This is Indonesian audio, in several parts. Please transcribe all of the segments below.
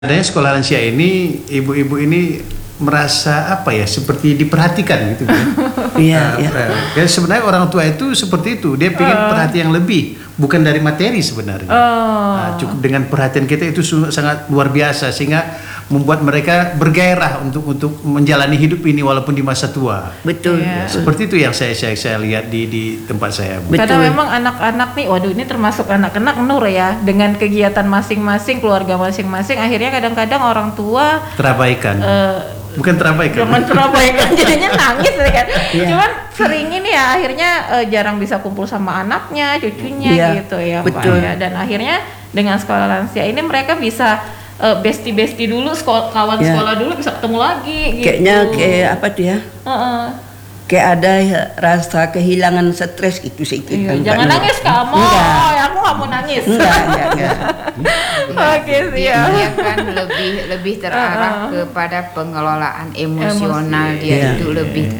Adanya sekolah lansia ini, ibu-ibu ini merasa apa ya, seperti diperhatikan gitu kan. Iya, iya. Ya, sebenarnya orang tua itu seperti itu, dia pengen perhatian yang lebih, bukan dari materi sebenarnya. Cukup dengan perhatian kita itu sangat luar biasa, sehingga membuat mereka bergairah untuk menjalani hidup ini walaupun di masa tua. Betul. Ya, seperti itu yang saya lihat di tempat saya. Karena memang anak-anak nih, waduh ini termasuk anak-anak Nur ya, dengan kegiatan masing-masing, keluarga masing-masing, akhirnya kadang-kadang orang tua terabaikan. Bukan terabaikan. Jangan terabaikan, jadinya nangis kan. Cuman sering ini ya, akhirnya jarang bisa kumpul sama anaknya, cucunya gitu ya, betul. Pak ya. Dan akhirnya dengan sekolah lansia ini mereka bisa bestie dulu, kawan sekolah dulu, bisa ketemu lagi gitu. Kayaknya kayak apa tuh ya? Kayak ada rasa kehilangan stres gitu sedikit. Iya, jangan nangis kamu. Aku nggak mau nangis. Enggak. Oke, siap. Dia kan lebih terarah kepada pengelolaan emosional. Dia itu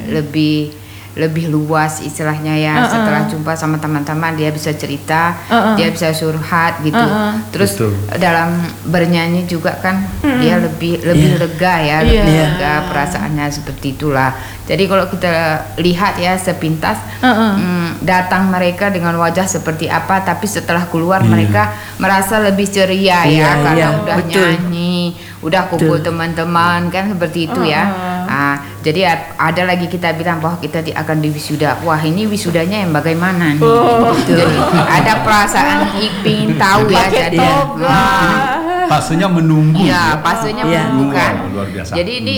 lebih luas istilahnya ya. Setelah jumpa sama teman-teman dia bisa cerita, dia bisa curhat gitu. Terus dalam bernyanyi juga kan dia lebih lega ya, lebih lega perasaannya, seperti itulah. Jadi kalau kita lihat ya sepintas datang mereka dengan wajah seperti apa, tapi setelah keluar mereka merasa lebih ceria ya, karena udah nyanyi, udah kumpul teman-teman kan, seperti itu ya. Jadi ada lagi kita bilang bahwa kita akan diwisuda. Wah, ini wisudanya yang bagaimana nih? Jadi ada perasaan ingin tahu ya. Jadi fasenya menunggu. Ya, fasenya menunggu kan. Luar biasa. Jadi ini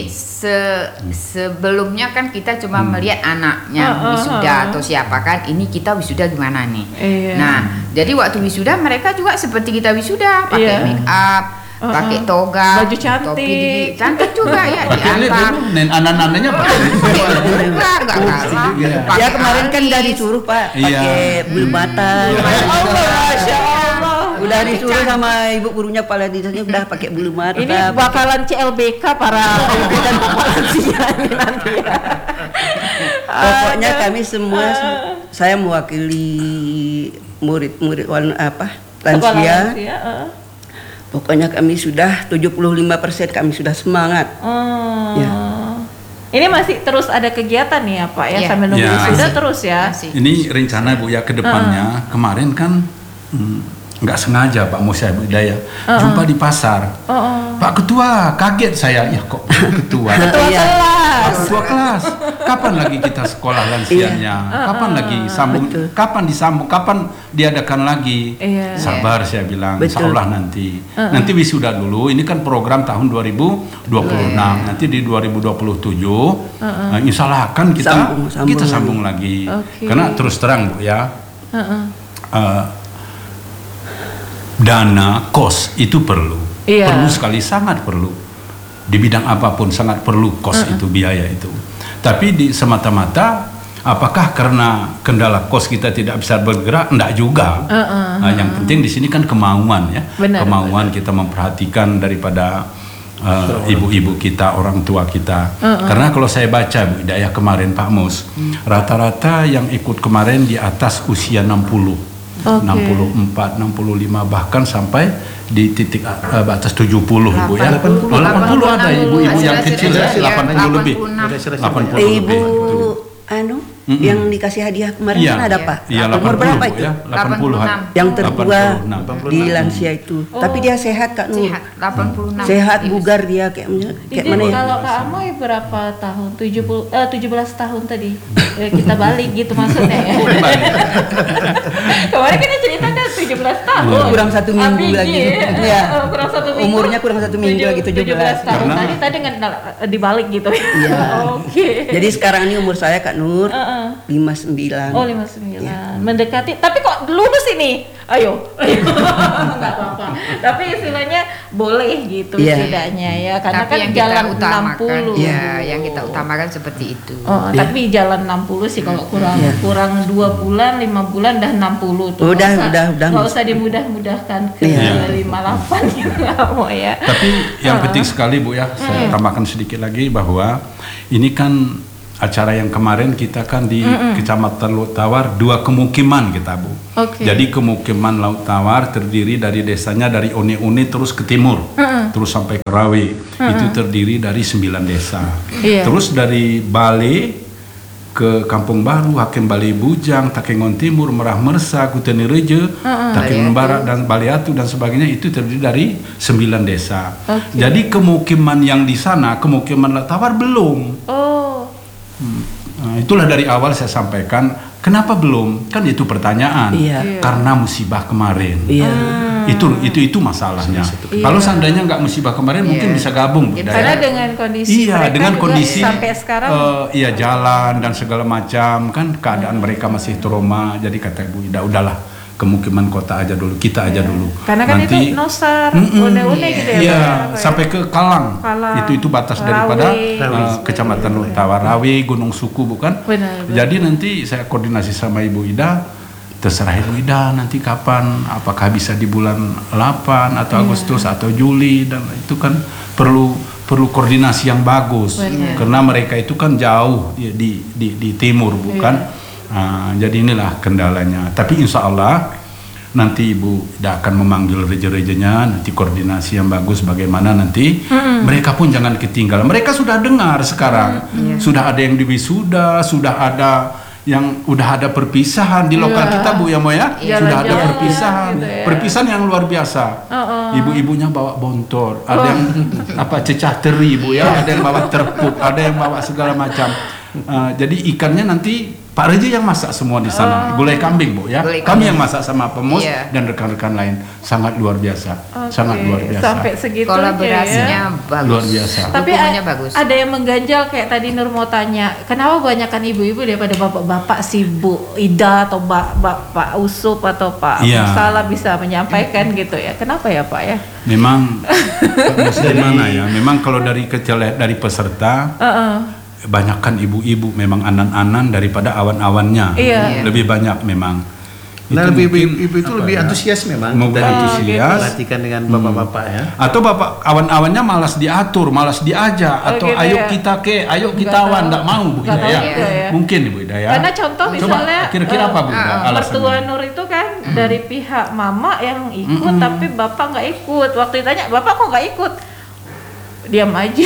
sebelumnya kan kita cuma melihat anaknya wisuda atau siapa kan. Ini kita wisuda gimana nih? Nah, jadi waktu wisuda mereka juga seperti kita wisuda, pakai make up, pakai toga, baju cantik, topi cantik juga ya, diantar. Anak-anaknya pakai enggak kalah. Ya kemarin kan udah disuruh Pak pakai bulu mata. Masya Allah. Udah disuruh sama ibu gurunya kepala dinasnya udah pakai bulu mata. Ini bakalan CLBK para dan lansia nanti ya. Pokoknya kami semua, saya mewakili murid-murid lansia. Pokoknya kami sudah 75% kami sudah semangat. Ini masih terus ada kegiatan nih ya Pak ya, sambil nunggu wisuda terus ya. Ini rencana Bu ya ke depannya. Kemarin kan nggak sengaja Pak Musa Bu Hidayah jumpa di pasar. Pak Ketua, kaget saya, ya kok Ketua? Ketua kelas. Ketua kelas. Kapan lagi kita sekolah lansianya? Kapan lagi sambung? Kapan disambung? Kapan diadakan lagi? Sabar saya bilang, insya Allah nanti. Nanti wisuda dulu. Ini kan program tahun 2026. Nanti di 2027, insya Allah kan kita sambung lagi. Karena terus terang Bu ya. Dana kos itu perlu sekali, sangat perlu di bidang apapun, sangat perlu kos itu, biaya itu. Tapi semata-mata apakah karena kendala kos kita tidak bisa bergerak? Enggak juga. Yang penting di sini kan kemauan ya, kemauan kita memperhatikan daripada ibu-ibu kita, orang tua kita. Karena kalau saya baca Bu Hidayah kemarin Pak Mus, rata-rata yang ikut kemarin di atas usia 60. 64, 65, bahkan sampai di titik batas 70 Bu ya. 80 ada ibu-ibu yang kecil ya, 80 lebih. 80 Ibu lebih. yang dikasih hadiah kemarin kan ada Pak. Iya, Umur berapa itu? 80-an. Yang tertua 86. di lansia itu. Tapi dia sehat Kak Nur. Sehat, 86. Sehat, bugar dia kayak mana ya? Kalau Kak Amoy berapa tahun? 17 tahun tadi. Kita balik gitu maksudnya ya. Kemarin kita cerita kan 17 tahun. Kurang 1 minggu lagi. Iya. Kurang 1 minggu. Umurnya kurang 1 minggu lagi, 17 tahun. Tadi dengan dibalik gitu. Iya. Oke. Jadi sekarang ini umur saya Kak Nur 59. Oh 59 mendekati, tapi kok lulus ini? Ayo. Enggak apa-apa. Tapi istilahnya boleh gitu setidaknya ya, karena tapi kan yang jalan kita utamakan, 60. ya yang kita utamakan seperti itu. Tapi jalan 60 sih, kalau kurang 2 bulan 5 bulan dah 60 tuh. Udah. Nggak usah dimudah-mudahkan ke 58 gitu, nggak mau ya. Tapi yang penting sekali Bu ya, saya tambahkan sedikit lagi bahwa ini kan acara yang kemarin kita kan di Kecamatan Laut Tawar 2 kemukiman kita, Bu. Jadi kemukiman Laut Tawar terdiri dari desanya dari One-One terus ke timur, terus sampai ke Rawe. Itu terdiri dari 9 desa. Terus dari Bale ke Kampung Baru, Hakim Bale Bujang, Takengon Timur, Merah Mersa, Kuteni Reje, Takengon Barat dan Baleatu dan sebagainya, itu terdiri dari 9 desa. Jadi kemukiman yang di sana, kemukiman Laut Tawar belum. Nah, itulah dari awal saya sampaikan, kenapa belum? Kan itu pertanyaan. Karena musibah kemarin. Itu masalahnya. Kalau seandainya nggak musibah kemarin, mungkin bisa gabung. Karena dengan kondisi mereka dengan kondisi sampai sekarang jalan dan segala macam, kan keadaan mereka masih trauma. Jadi kata Ibu Ida, udahlah, kemukiman kota aja dulu, kita aja dulu. Karena kan nanti, itu Nosar, One-One gitu ya. Iya, sampai ke Kalang. Itu batas daripada Kecamatan Laut Tawar, Rawe, Gunung Suku, bukan? Benar. Jadi nanti saya koordinasi sama Ibu Ida, terserah Ibu Ida nanti kapan, apakah bisa di bulan 8 atau Agustus atau Juli, dan itu kan perlu koordinasi yang bagus. Karena mereka itu kan jauh di timur, bukan? Nah, jadi inilah kendalanya. Tapi insya Allah nanti Ibu Ida akan memanggil reja-rejanya, nanti koordinasi yang bagus bagaimana nanti mereka pun jangan ketinggalan. Mereka sudah dengar sekarang, sudah ada yang diwisuda, sudah ada yang udah ada perpisahan di lokal kita, Bu, ya Mo ya, sudah ada perpisahan, gitu ya. Perpisahan yang luar biasa. Ibu-ibunya bawa bontor, ada yang cecah teri, Bu ya, ada yang bawa terpuk, ada yang bawa segala macam. Jadi ikannya nanti Pak Reja yang masak semua di sana. Gulai kambing, Bu ya. Kami yang masak sama Pemus dan rekan-rekan lain. Sangat luar biasa. Sangat luar biasa. Sampai segitu kolaborasinya bagus. Luar biasa. Tapi bagus. ada yang mengganjal kayak tadi Nur mau tanya, kenapa banyakkan ibu-ibu daripada bapak-bapak sih, Bu Ida atau Bapak Usup atau Pak Musala bisa menyampaikan gitu ya. Kenapa ya, Pak ya? Memang gimana ya? Memang kalau dari peserta banyakkan ibu-ibu, memang anan-anan daripada awan-awannya. Lebih banyak memang. Nah, ibu itu lebih antusias memang. Antusias. Perhatikan dengan bapak-bapak ya. Atau bapak awan-awannya malas diatur, malas diajak, atau gitu ayo ya. ayo kita awan, nggak mau, Bu Ida ya. Mungkin Ibu Ida ya. Karena contoh misalnya kira-kira apa, Bu Ida, alasannya? mertua Nur itu kan dari pihak mama yang ikut, tapi bapak nggak ikut. Waktu ditanya, bapak kok nggak ikut? Diam aja.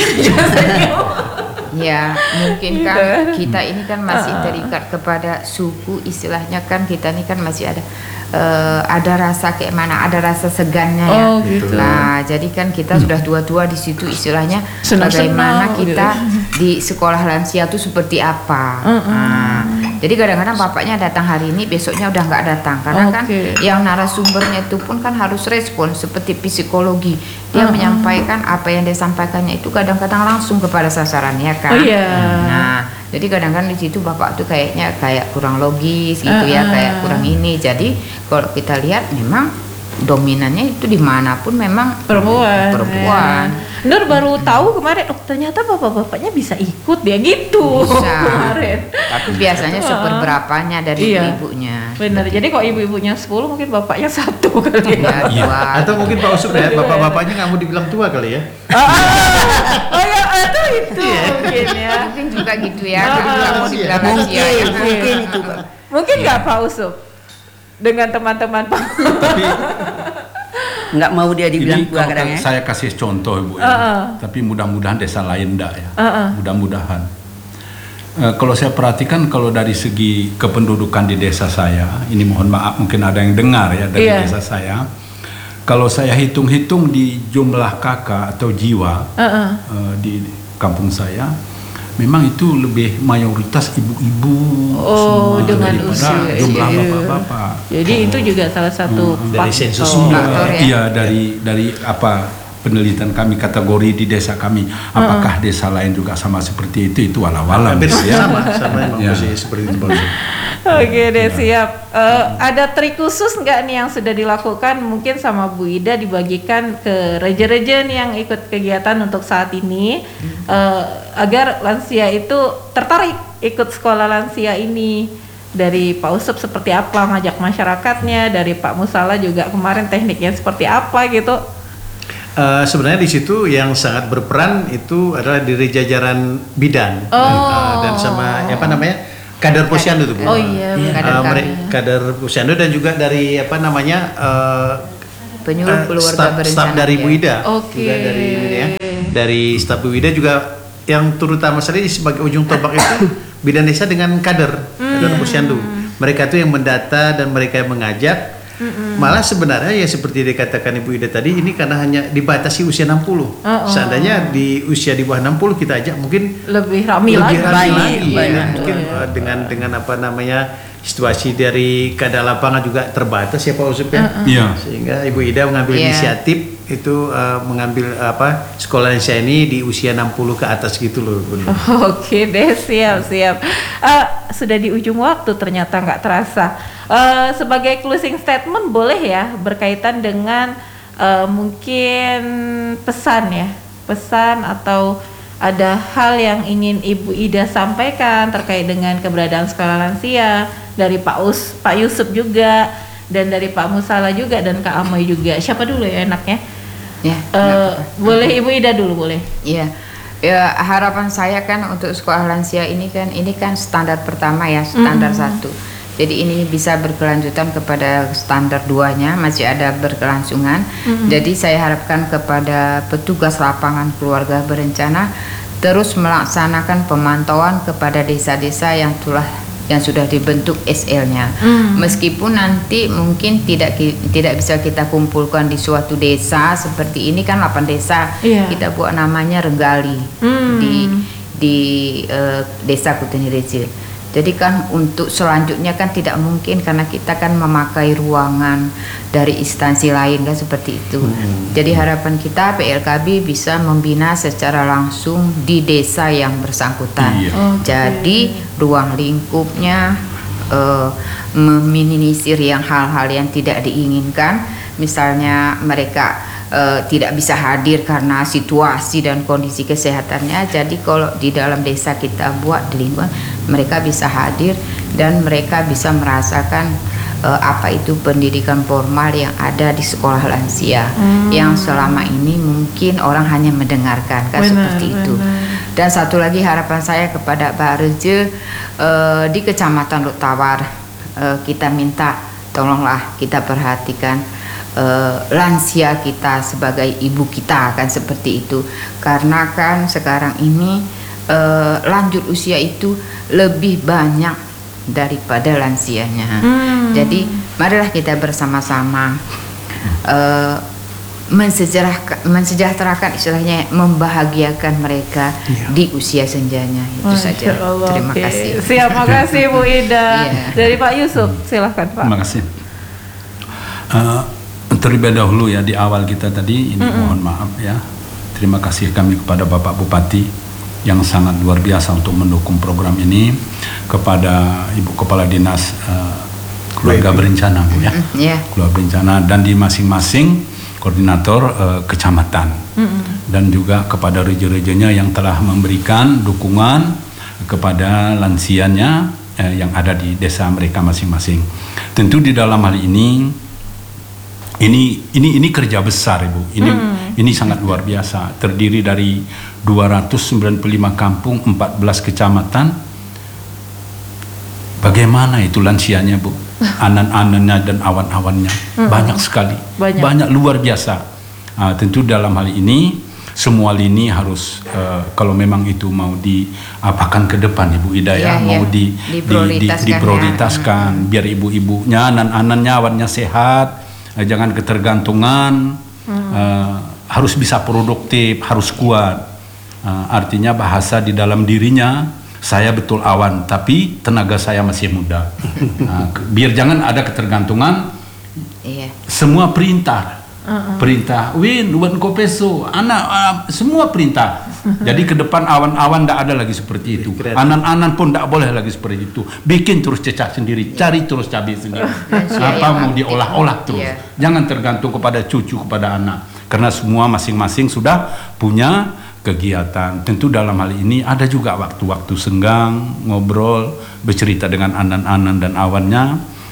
Ya, mungkin kan kita ini kan masih terikat kepada suku, istilahnya kan kita ini kan masih ada rasa kayak mana, ada rasa segannya ya. Gitu. Nah, jadi kan kita sudah tua-tua di situ, istilahnya bagaimana kita di sekolah lansia itu seperti apa. Nah, jadi kadang-kadang bapaknya datang hari ini, besoknya udah nggak datang, karena kan yang narasumbernya itu pun kan harus respon seperti psikologi. Dia menyampaikan apa yang dia sampaikannya itu kadang-kadang langsung kepada sasarannya kan. Nah, jadi kadang-kadang di situ bapak tuh kayaknya kayak kurang logis gitu ya, kayak kurang ini. Jadi kalau kita lihat memang dominannya itu dimanapun memang perempuan. Nur baru tahu kemarin, ternyata bapak-bapaknya bisa ikut dia gitu. Kemarin. Tapi biasanya seperberapanya dari ibunya. Benar. Jadi kalau ibu-ibunya 10 mungkin bapaknya 1 kali ya. Atau mungkin Pak Usup ya, bapak-bapaknya nggak mau dibilang tua kali ya. Itu mungkin ya. Mungkin juga gitu ya. Jadi nggak mau dibilang lansia ya. Mungkin itu, Pak. Mungkin nggak Pak Usup dengan teman-teman Pak. Nggak mau dia dibilang Ini tua kadang ya. saya kasih contoh, Ibu ya. Tapi mudah-mudahan desa lain enggak ya. Mudah-mudahan. Kalau saya perhatikan, kalau dari segi kependudukan di desa saya, ini mohon maaf mungkin ada yang dengar ya dari desa saya. Kalau saya hitung-hitung di jumlah kakak atau jiwa di kampung saya, memang itu lebih mayoritas ibu-ibu semua dengan daripada usia jumlah bapak-bapak. Jadi itu juga salah satu dari sensus Iya, dari penelitian kami, kategori di desa kami, apakah desa lain juga sama seperti itu walau-walau ya. Sama memang seperti itu. Oke deh, siap. Ada trik khusus nggak nih yang sudah dilakukan mungkin sama Bu Ida, dibagikan ke reja-reja nih yang ikut kegiatan untuk saat ini, agar lansia itu tertarik ikut sekolah lansia ini? Dari Pak Usup seperti apa ngajak masyarakatnya, dari Pak Musala juga kemarin tekniknya seperti apa gitu? Sebenarnya di situ yang sangat berperan itu adalah dari jajaran bidan dan sama apa namanya kader posyandu itu Bu. Oh iya, kader posyandu dan juga dari apa namanya penyuluh keluarga berencana. Staf dari Bu Ida. Oke. Juga dari staf Bu Ida juga yang terutama sekali sebagai ujung tombak itu bidan desa dengan kader posyandu. Mereka itu yang mendata dan mereka yang mengajak. Malah sebenarnya ya seperti dikatakan Ibu Ida tadi, ini karena hanya dibatasi usia 60. Seandainya di usia di bawah 60 kita ajak mungkin lebih ramai lagi. Mungkin dengan apa namanya situasi dari keadaan lapangan juga terbatas ya Pak Usup ya. Sehingga Ibu Ida mengambil inisiatif itu mengambil sekolah lansia ini di usia 60 ke atas gitu loh. Oke deh, siap. Sudah di ujung waktu ternyata nggak terasa. Sebagai closing statement boleh ya berkaitan dengan mungkin pesan atau ada hal yang ingin Ibu Ida sampaikan terkait dengan keberadaan sekolah lansia dari Pak Yusuf juga dan dari Pak Musala juga dan Kak Amoy juga. Siapa dulu ya enaknya? Ya, boleh Ibu Ida dulu boleh. Iya. Ya, harapan saya kan untuk sekolah lansia ini kan standar pertama ya, standar 1. Jadi ini bisa berkelanjutan kepada standar 2-nya, masih ada berkelangsungan. Jadi saya harapkan kepada petugas lapangan keluarga berencana terus melaksanakan pemantauan kepada desa-desa yang sudah dibentuk SL-nya. Meskipun nanti mungkin tidak bisa kita kumpulkan di suatu desa seperti ini kan 8 desa. Kita buat namanya Renggali di desa Kutenirece. Jadi kan untuk selanjutnya kan tidak mungkin karena kita kan memakai ruangan dari instansi lain kan seperti itu. Jadi harapan kita PLKB bisa membina secara langsung di desa yang bersangkutan. Jadi ruang lingkupnya meminimalisir yang hal-hal yang tidak diinginkan. Misalnya mereka tidak bisa hadir karena situasi dan kondisi kesehatannya. Jadi kalau di dalam desa kita buat di lingkungan, mereka bisa hadir dan mereka bisa merasakan apa itu pendidikan formal yang ada di sekolah lansia yang selama ini mungkin orang hanya mendengarkan kan seperti itu. Dan satu lagi harapan saya kepada Pak Reje di Kecamatan Lutawar, kita minta tolonglah kita perhatikan lansia kita sebagai ibu kita kan seperti itu, karena kan sekarang ini lanjut usia itu lebih banyak daripada lansianya. Jadi marilah kita bersama-sama mensejahterakan istilahnya, membahagiakan mereka di usia senjanya. Itu saja. Terima kasih. Siap, makasih Bu Ida. Dari Pak Yusuf, silahkan Pak. Terima kasih. Terlebih dahulu ya di awal kita tadi ini mohon maaf ya. Terima kasih kami kepada Bapak Bupati yang sangat luar biasa untuk mendukung program ini, kepada Ibu Kepala Dinas Keluarga Berencana Bu ya. Keluarga Berencana dan di masing-masing koordinator kecamatan. Dan juga kepada reja-rejanya yang telah memberikan dukungan kepada lansianya yang ada di desa mereka masing-masing. Tentu di dalam hal ini kerja besar Ibu. Ini sangat luar biasa. Terdiri dari 295 kampung, 14 kecamatan. Bagaimana itu lansianya Bu? Anan-anannya dan awan-awannya banyak sekali. Banyak luar biasa. Tentu dalam hal ini semua lini harus kalau memang itu mau diapakan ke depan Ibu Ida ya, mau diprioritaskan biar ibu-ibunya, anan-anannya, awannya sehat. Jangan ketergantungan, harus bisa produktif, harus kuat. Artinya bahasa di dalam dirinya, saya betul awan, tapi tenaga saya masih muda. Biar jangan ada ketergantungan. Semua perintah, Win, Luan Kopeso, anak, semua perintah. Jadi ke depan awan-awan tidak ada lagi seperti itu. Anan-anan pun tidak boleh lagi seperti itu. Bikin terus cecak sendiri, cari terus cabai sendiri. Apa mau diolah-olah terus. Jangan tergantung kepada cucu, kepada anak. Karena semua masing-masing sudah punya kegiatan. Tentu dalam hal ini ada juga waktu-waktu senggang, ngobrol, bercerita dengan anan-anan dan awannya.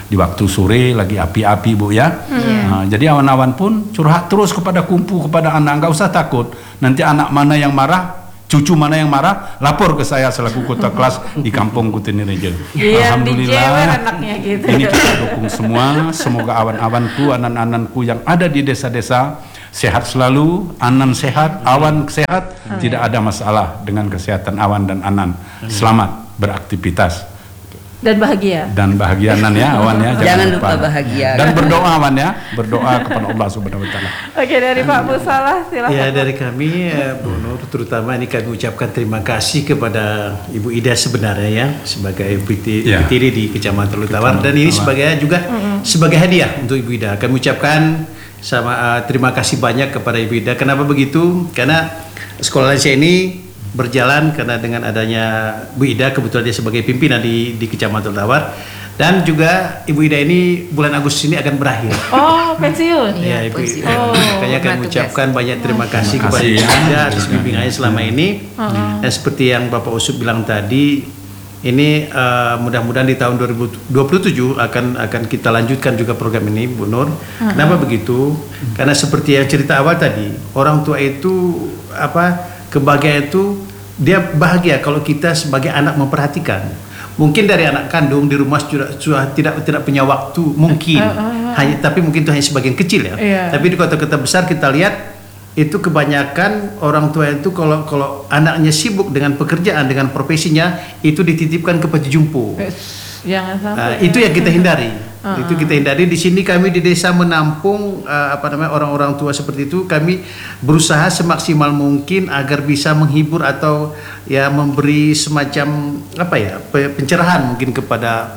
di waktu sore lagi api-api Bu ya. Jadi awan-awan pun curhat terus kepada kumpu, kepada anak, nggak usah takut. Nanti anak mana yang marah, cucu mana yang marah, lapor ke saya selaku ketua kelas di Kampung Kutinireja. Alhamdulillah anaknya gitu. Ini kita dukung semua. Semoga awan-awanku, anan-ananku yang ada di desa-desa sehat selalu, anan sehat, awan sehat, tidak ada masalah dengan kesehatan awan dan anan. Selamat beraktivitas dan bahagia. Dan bahagia Nan ya, awan ya. Jangan lupa bahagia. Dan berdoa awan ya, berdoa kepada Allah Subhanahu wa taala. Oke, dari Pak Musalah silakan. Ya, dari kami Bu Nur, terutama ini kami ucapkan terima kasih kepada Ibu Ida sebenarnya ya, sebagai petiri di Kecamatan Lutawar, dan ini sebagai juga sebagai hadiah untuk Ibu Ida. Kami ucapkan terima kasih banyak kepada Ibu Ida. Kenapa begitu? Karena sekolah lansia ini berjalan karena dengan adanya Bu Ida, kebetulan dia sebagai pimpinan di Kecamatan Tawar, dan juga Ibu Ida ini bulan Agustus ini akan berakhir. Oh, pensiun. Ya, Ibu Ida. Makanya kami ucapkan banyak terima kasih kepada Ibu Ida atas bimbingannya selama ini. Dan seperti yang Bapak Usop bilang tadi, ini mudah-mudahan di tahun 2027 akan kita lanjutkan juga program ini, Bu Nur. Kenapa begitu? Karena seperti yang cerita awal tadi, orang tua itu kebahagiaan itu dia bahagia kalau kita sebagai anak memperhatikan. Mungkin dari anak kandung di rumah sudah tidak punya waktu mungkin, tapi mungkin itu hanya sebagian kecil ya. Tapi di kota-kota besar kita lihat itu kebanyakan orang tua itu kalau anaknya sibuk dengan pekerjaan, dengan profesinya, itu dititipkan ke panti jompo. Jangan sampai. Itu yang kita hindari. Itu kita hindari. Di sini kami di desa menampung orang-orang tua seperti itu. Kami berusaha semaksimal mungkin agar bisa menghibur atau ya memberi semacam pencerahan mungkin kepada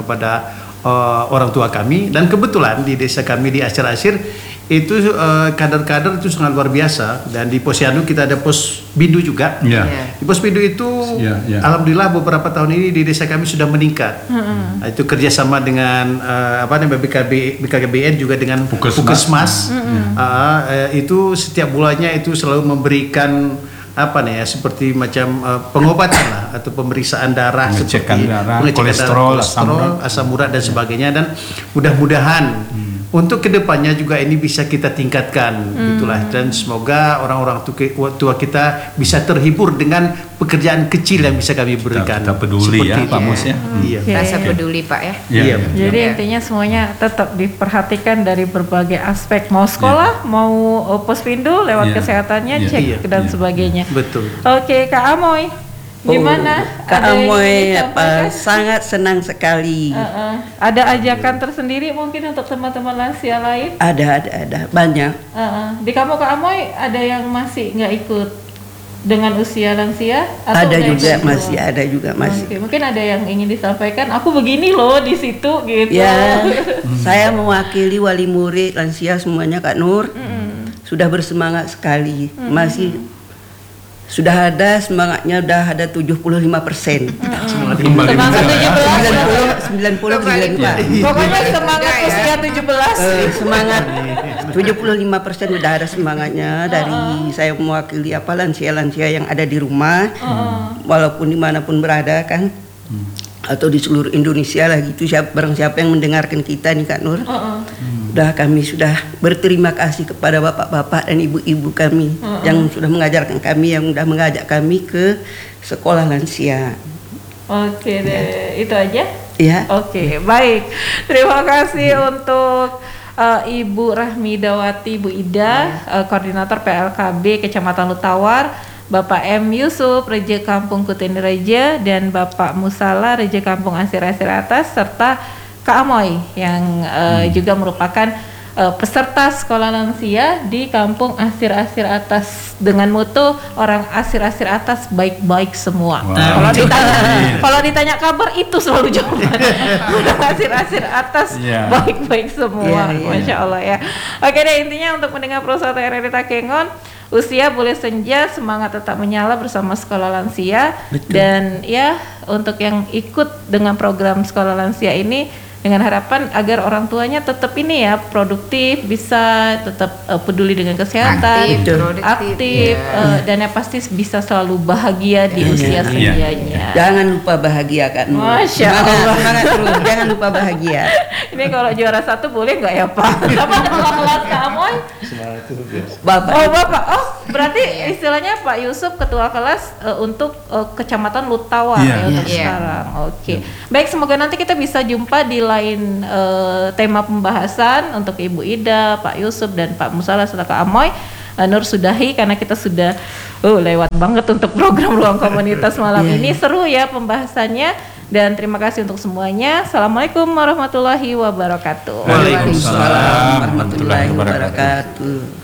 orang tua kami. Dan kebetulan di desa kami di Asir-Asir itu kader-kader itu sangat luar biasa, dan di Posyandu kita ada pos bindu juga. Di pos bindu itu alhamdulillah beberapa tahun ini di desa kami sudah meningkat. Itu kerjasama dengan BKKBN juga dengan Puskesmas. Itu setiap bulannya itu selalu memberikan seperti macam pengobatan lah, atau pemeriksaan darah, pengecekan darah, kolesterol, asam urat dan sebagainya. Dan mudah-mudahan untuk kedepannya juga ini bisa kita tingkatkan, gitulah. Dan semoga orang-orang tua kita bisa terhibur dengan pekerjaan kecil yang bisa kami berikan. Kita peduli ya, Pak Mus ya. Rasa peduli Pak ya. Jadi intinya semuanya tetap diperhatikan dari berbagai aspek, mau sekolah, mau pospindu, lewat kesehatannya, cek dan sebagainya. Betul. Oke, Kak Amoy. Gimana? Kak Amoy sangat senang sekali. Ada ajakan tersendiri mungkin untuk teman-teman lansia lain? Ada banyak. Di kamu Kak Amoy ada yang masih nggak ikut dengan usia lansia? Atau ada juga masih. Oke, mungkin ada yang ingin disampaikan. Aku begini loh di situ gitu. Ya, saya mewakili wali murid lansia semuanya Kak Nur. Sudah bersemangat sekali. Masih sudah ada semangatnya, udah ada 75%. Semangat 17. 90. Pokoknya semangat usia 17. Semangat 75% udah ada semangatnya dari saya mewakili lansia-lansia yang ada di rumah, walaupun dimanapun berada kan, atau di seluruh Indonesia lah gitu. Barang siapa yang mendengarkan kita nih Kak Nur, kami sudah berterima kasih kepada bapak-bapak dan ibu-ibu kami yang sudah mengajarkan kami, yang sudah mengajak kami ke sekolah lansia. Oke deh, itu aja? Ya. Oke, baik. Terima kasih untuk Ibu Rahmidawati, Bu Ida, Koordinator PLKB Kecamatan Lutawar, Bapak M. Yusuf, Reja Kampung Kutinireja, dan Bapak Musala, Reja Kampung Asir-Asir Atas, serta Kak Amoy yang juga merupakan peserta sekolah lansia di Kampung Asir-Asir Atas, dengan moto orang Asir-Asir Atas baik-baik semua. Kalau ditanya kabar itu selalu jawaban. Asir-Asir Atas baik-baik semua. Masya Allah ya. Oke deh, intinya untuk mendengar Pro 1 RRI Takengon, usia boleh senja, semangat tetap menyala bersama sekolah lansia. Betul. Dan ya untuk yang ikut dengan program sekolah lansia ini, dengan harapan agar orang tuanya tetap ini ya produktif, bisa tetap peduli dengan kesehatan, aktif, dan yang pasti bisa selalu bahagia di usia senjanya. Jangan lupa bahagia kan. Masya Allah. Semangat terus, jangan lupa bahagia. Ini kalau juara 1 boleh nggak ya Pak? Apa ketua kelas Kak Amoy? Bapak. Oh Bapak, oh berarti istilahnya Pak Yusuf ketua kelas untuk kecamatan Lutawa ya untuk sekarang. Oke. Baik, semoga nanti kita bisa jumpa di lain tema pembahasan untuk Ibu Ida, Pak Yusuf dan Pak Musala serta Kak Amoy. Nur sudahi karena kita sudah lewat banget untuk program Ruang Komunitas malam ini. Seru ya pembahasannya. Dan terima kasih untuk semuanya. Assalamualaikum warahmatullahi wabarakatuh. Waalaikumsalam warahmatullahi wabarakatuh.